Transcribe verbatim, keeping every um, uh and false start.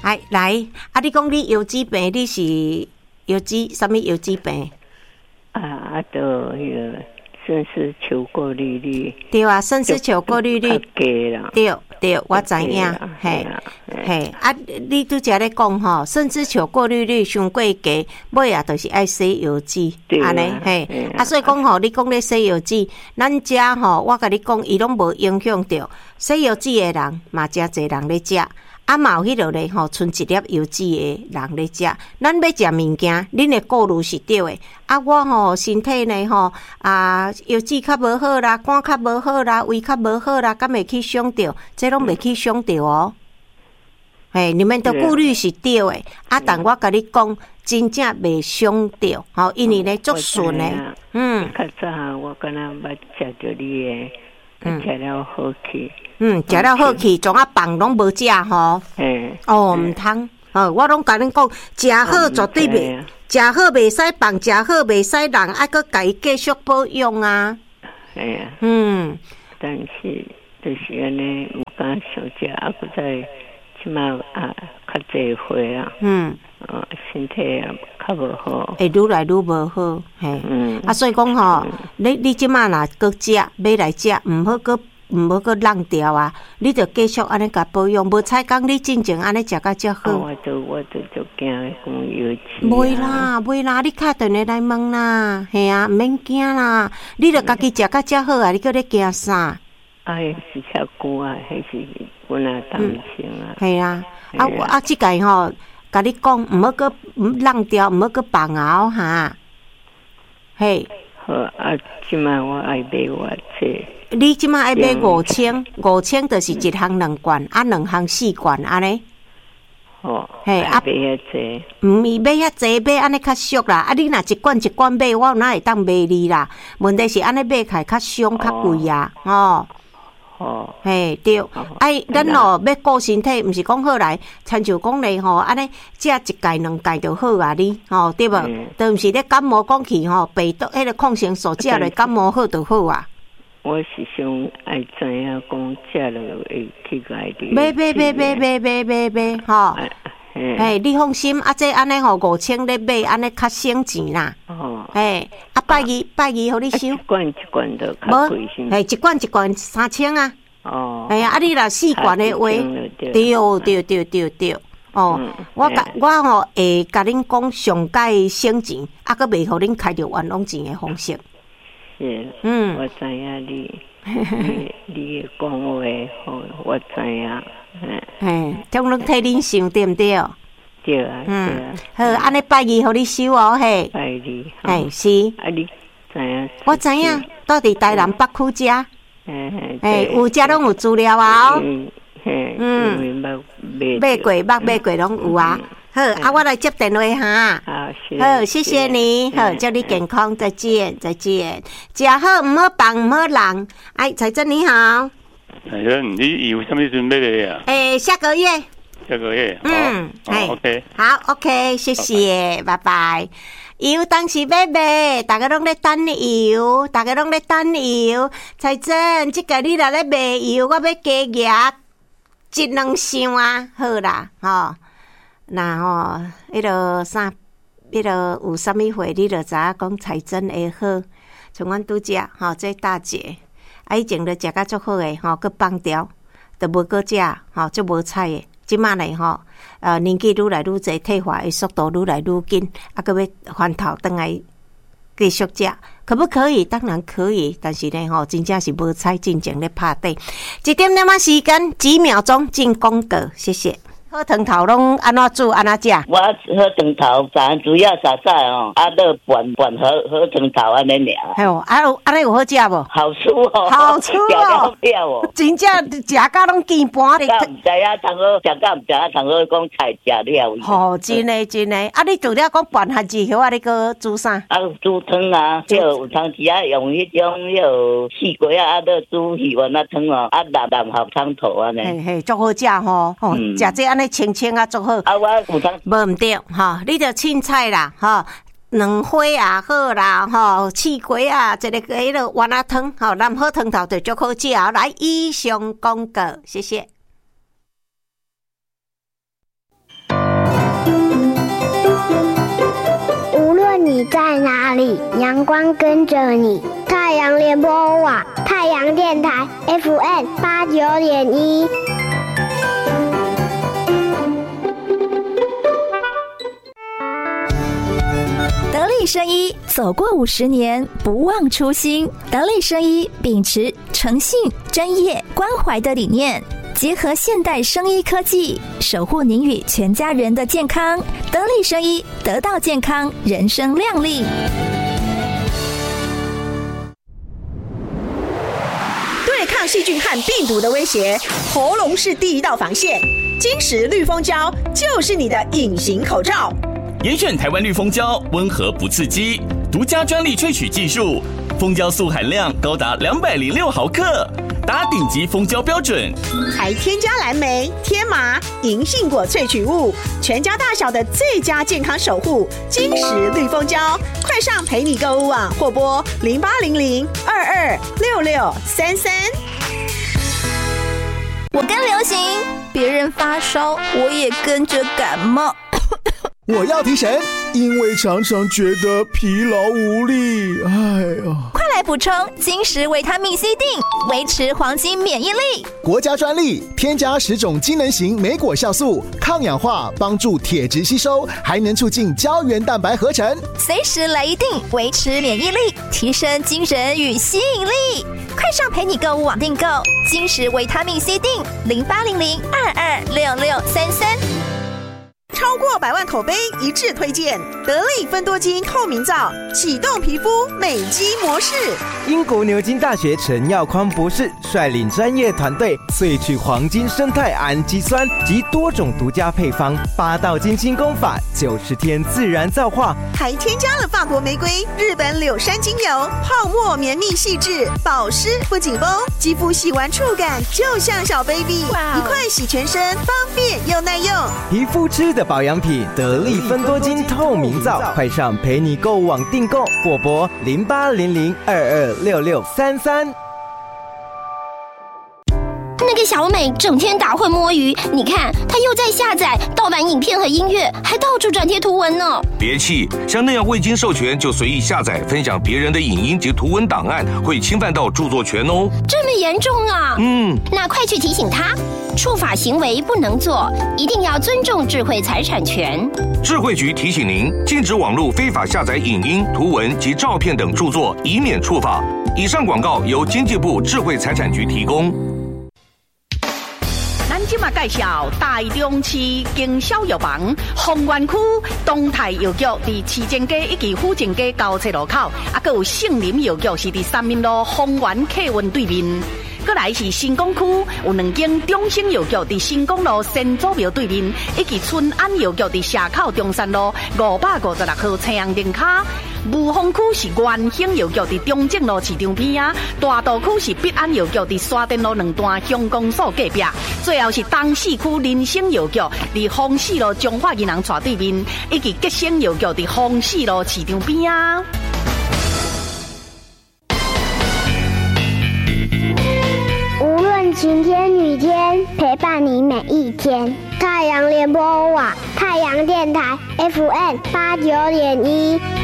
哎，来，啊！你讲你腰子病，你是腰子什么腰子病？ 啊啊，都迄个肾丝球过滤率。 对啊，肾丝球过滤率低啦。 对对，我知影，嘿嘿。啊，你拄则咧讲吼，肾丝球过滤率伤过低，尾啊，就是爱洗腰子，安尼嘿。啊，所以讲吼，你讲咧洗腰子，咱遮吼，我甲你讲，伊拢无影响到洗腰子的人，嘛真侪人咧食。啊，嘛有迄落咧吼，剩一粒油脂的人咧食。咱要食物件，恁的顾虑是对的。啊，我吼身体呢吼啊，油脂较无好啦，肝较无好啦，胃较无好啦，敢会去伤着？这拢袂去伤着哦。嘿，你们的顾虑是对的。啊，但我甲你讲，真正袂伤着，吼，因为咧足顺的。嗯。 较早我敢若捌食着你的。嗯，食了好气。 嗯，食了好气，从啊放拢无食吼。 嗯。 哦，毋通。哦，我拢甲恁讲，食好绝对袂，食好袂使放，食好袂使人，爱搁家己继续保养啊。 哎呀。 嗯。 但是就是安尼，毋敢想食，啊，搁再即马啊较济岁啊。嗯。啊，身体啊较无好。会愈来愈无好，嘿。嗯。啊，所以讲吼，你你即马若搁食，买来食，毋好搁毋好搁浪掉啊！你着继续安尼甲保养，无采讲你进前安尼食甲遮好。 我都我都足惊讲腰子。 袂啦，袂啦，你敲电话来问啦，嘿啊，毋免惊啦，你着家己食甲遮好啊！你搁咧惊啥？ 哎，是遐久啊，迄是本来担心啊。 系啊，啊啊，即个吼。甲你讲，毋好搁浪掉，毋好搁放熬哈。嘿， 好啊，即摆我爱买偌济。 你即摆爱买五千，五千就是一项两罐，啊，两项四罐安尼。 哦，嘿，啊，买遐济。 毋是买遐济，买安尼较俗啦。啊，你若一罐一罐买，我哪会当卖你啦？问题是安尼买起来较伤较贵啊，哦。哦，嘿对，哎，咱哦要顾身体，毋是讲好来，亲像讲咧吼，安尼食一盖两盖就好啊，你吼对无？都毋是咧感冒讲去吼，病毒迄个抗生素食落感冒好就好啊。 我是想爱知影讲食落会去改的。 买买买买买买买买吼，嘿，你放心，啊，这安尼吼五千咧买，安尼较省钱啦。哦，嘿，啊，拜二拜二互你收。一罐一罐都较贵些。 嘿，一罐一罐三千啊。哦，哎呀，啊，你若四罐的话，对对对对对，哦，我甲我吼会甲恁讲上界省钱，啊，佮袂互恁开着冤枉钱的方式。 是，嗯，我知影你，你你讲话好，我知影，嗯， 嘿，将拢替恁想对毋对？ 对啊，嗯， 好，安尼拜二互你收哦，嘿， 拜二， 嘿是， 啊，你知影？ 我知影，到伫台南北区遮。诶，有遮拢有资料啊！嗯，嗯，买过、捌买过拢有啊。好，啊，我来接电话哈。好，谢谢你，好，祝你健康，再见，再见。食好，唔好放，唔好浪。哎，彩珍你好。 彩珍，你有什么准备的呀？ 诶，下个月。 下个月。 嗯， 哎 ，OK。 好 ，OK， 谢谢，拜拜。油当时要卖，大家拢咧等油，大家拢咧等油。彩珍，即个你若咧卖油，我要加额一两箱啊，好啦，吼。那吼，迄落啥，迄落有啥物货，你就知影讲彩珍会好。像阮拄食吼，这大姐，啊以前就食甲足好诶，吼，佮放掉，都无搁食，吼，足无菜诶。即马呢吼，呃，年纪愈来愈侪，退化的速度愈来愈紧，啊，搁要翻头转来继续食，可不可以？当然可以，但是呢吼，真正是无菜进前咧拍底。一点点仔时间，几秒钟进广告，谢谢。好汤头拢安怎煮安怎食？ 我好汤头，咱主要啥菜哦？啊，都拌拌好好汤头安尼尔。 系哦，啊有安尼有好食无？ 好吃哦， 好吃哦， 了哦， 真正食甲拢见盘咧。 唔知啊，通好食甲唔食啊，通好讲菜食了。 哦，真诶真诶，啊，你除了讲拌下子后啊，你个煮啥？ 啊，煮汤啊，就有汤时啊用迄种迄四锅啊，啊，都煮鱼丸啊汤哦，啊，南南合汤头安尼。 嘿嘿，足好食吼，哦，食这安尼清清啊，足好。 啊，我有汤无毋对吼，你着凊彩啦，吼。两花也好啦，吼，四瓜啊，一个迄个丸仔汤，吼，南好汤头就足好食。来，以上广告，谢谢。 哪里，阳光跟着你。太阳联播网，太阳电台 F M 八九点一。 得力生医走过五十年，不忘初心。得力生医秉持诚信、专业、关怀的理念，结合现代生医科技，守护您与全家人的健康。得力生医，得到健康，人生亮丽。 对抗细菌和病毒的威胁，喉咙是第一道防线。金石绿蜂胶就是你的隐形口罩。 严选台湾绿蜂胶，温和不刺激，独家专利萃取技术，蜂胶素含量高达两百零六毫克，达顶级蜂胶标准， 还添加蓝莓、天麻、银杏果萃取物，全家大小的最佳健康守护。金石绿蜂胶，快上陪你购物网或拨零八零零二二六六三三。 我跟流行，别人发烧，我也跟着感冒。 我要提神，因为常常觉得疲劳无力。哎呀， 快来补充金石维他命 C 锭，维持黄金免疫力。 国家专利，添加十种机能型莓果酵素，抗氧化，帮助铁质吸收，还能促进胶原蛋白合成。 随时来一锭，维持免疫力，提升精神与吸引力。快上陪你购物网订购金石维他命 C 锭，零八零零二二六六三三。 超过百万口碑一致推荐得力芬多精透明皂，启动皮肤美肌模式。 英国牛津大学陈耀匡博士率领专业团队萃取黄金生态氨基酸及多种独家配方，八道金星功法，九十天自然皂化， 还添加了法国玫瑰、日本柳杉精油，泡沫绵密细致，保湿不紧绷，肌肤洗完触感就像小 baby， 一块洗全身，方便又耐用。 皮肤吃的保养品得力芬多精透明皂，快上陪你购物网订购或拨零八零零二二六六三三。 那个小美整天打混摸鱼，你看她又在下载盗版影片和音乐，还到处转贴图文呢。 别气，像那样未经授权就随意下载分享别人的影音及图文档案，会侵犯到著作权哦。 这么严重啊？ 嗯， 那快去提醒她，触法行为不能做，一定要尊重智慧财产权。 智慧局提醒您，禁止网络非法下载影音、图文及照片等著作，以免触法。以上广告由经济部智慧财产局提供。 咱今嘛介绍台中市经销药房丰原区东泰药局，伫市政街以及府政街交叉路口，啊，还有杏林药局是伫三民路丰原客运对面。过来是新港区有两间中兴药局，伫新港路新祖庙对面，以及春安药局伫社口中山路五百五十六号青阳灯卡。雾峰区是元兴药局伫中正路市场边啊，大道区是必安药局伫沙田路两段乡公所隔壁，最后是东市区林兴药局伫丰市路中华银行斜对面，以及吉兴药局伫丰市路市场边啊。 无论晴天雨天，陪伴你每一天。太阳联播网，太阳电台 F M 八九点一。